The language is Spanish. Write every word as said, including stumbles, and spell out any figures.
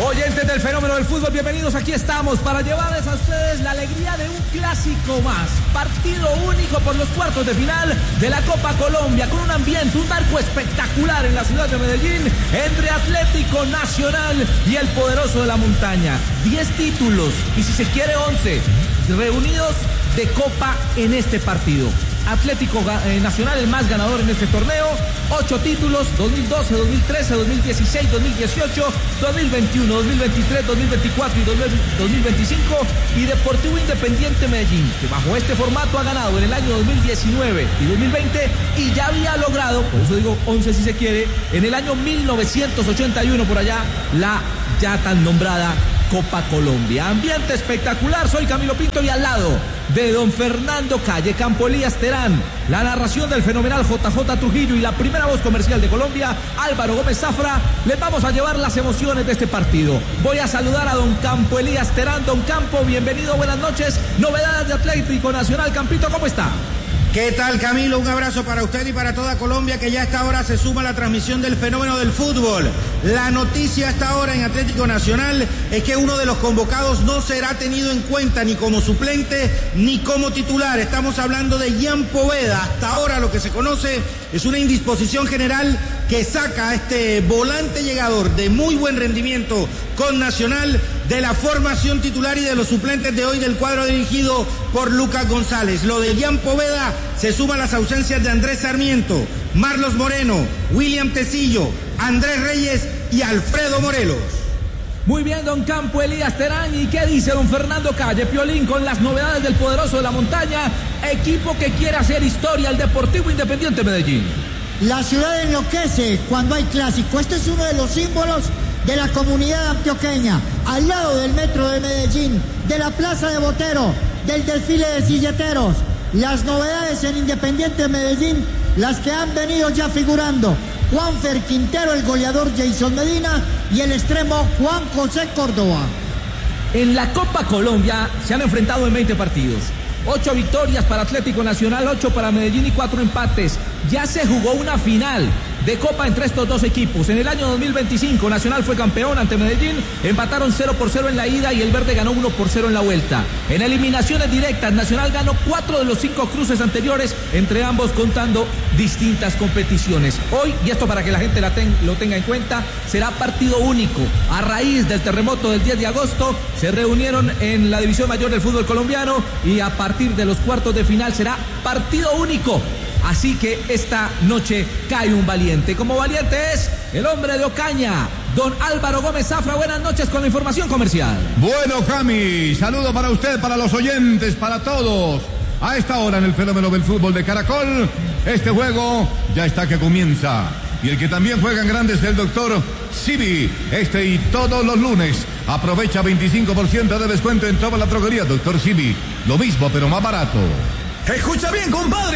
Oyentes del fenómeno del fútbol, bienvenidos. Aquí estamos para llevarles a ustedes la alegría de un clásico más. Partido único por los cuartos de final de la Copa Colombia, con un ambiente, un marco espectacular en la ciudad de Medellín, entre Atlético Nacional y el poderoso de la montaña. Diez títulos y, si se quiere, once reunidos de Copa en este partido. Atlético eh, Nacional, el más ganador en este torneo, ocho títulos, dos mil doce, dos mil trece, dos mil dieciséis, dos mil dieciocho, dos mil veintiuno, dos mil veintitrés, dos mil veinticuatro y dos mil veinticinco, y Deportivo Independiente Medellín, que bajo este formato ha ganado en el año dos mil diecinueve y dos mil veinte, y ya había logrado, por eso digo once si se quiere, en el año mil novecientos ochenta y uno por allá, la ya tan nombrada Copa Colombia. Ambiente espectacular, soy Camilo Pinto y al lado de don Fernando Calle, Campo Elías Terán, la narración del fenomenal J J Trujillo y la primera voz comercial de Colombia, Álvaro Gómez Zafra, les vamos a llevar las emociones de este partido. Voy a saludar a don Campo Elías Terán. Don Campo, bienvenido, buenas noches. Novedades de Atlético Nacional. Campito, ¿cómo está? ¿Qué tal, Camilo? Un abrazo para usted y para toda Colombia, que ya a esta hora se suma a la transmisión del fenómeno del fútbol. La noticia a esta hora en Atlético Nacional es que uno de los convocados no será tenido en cuenta ni como suplente ni como titular. Estamos hablando de Jan Poveda. Hasta ahora lo que se conoce es una indisposición general que saca a este volante llegador de muy buen rendimiento con Nacional de la formación titular y de los suplentes de hoy del cuadro dirigido por Lucas González. Lo de Jan Poveda se suma a las ausencias de Andrés Sarmiento, Marlos Moreno, William Tecillo, Andrés Reyes y Alfredo Morelos. Muy bien, don Campo Elías Terán. ¿Y qué dice don Fernando Calle, Piolín, con las novedades del poderoso de la montaña? Equipo que quiere hacer historia, el Deportivo Independiente Medellín. La ciudad enloquece cuando hay clásico. Este es uno de los símbolos de la comunidad antioqueña, al lado del metro de Medellín, de la plaza de Botero, del desfile de silleteros. Las novedades en Independiente Medellín, las que han venido ya figurando: Juanfer Quintero, el goleador Jason Medina y el extremo Juan José Córdoba. En la Copa Colombia se han enfrentado en veinte partidos. Ocho victorias para Atlético Nacional, ocho para Medellín y cuatro empates. Ya se jugó una final de Copa entre estos dos equipos. En el año dos mil veinticinco, Nacional fue campeón ante Medellín, empataron cero por cero en la ida y el verde ganó uno por cero en la vuelta. En eliminaciones directas, Nacional ganó cuatro de los cinco cruces anteriores, entre ambos contando distintas competiciones. Hoy, y esto para que la gente la ten, lo tenga en cuenta, será partido único. A raíz del terremoto del diez de agosto, se reunieron en la división mayor del fútbol colombiano y a partir de los cuartos de final será partido único. Así que esta noche cae un valiente. Como valiente es el hombre de Ocaña, don Álvaro Gómez Zafra. Buenas noches con la información comercial. Bueno, Cami, saludo para usted, para los oyentes, para todos. A esta hora en el fenómeno del fútbol de Caracol, este juego ya está que comienza. Y el que también juega en grande es el doctor Sibi. Este y todos los lunes aprovecha veinticinco por ciento de descuento en toda la droguería. Doctor Sibi, lo mismo pero más barato. Escucha bien, compadre.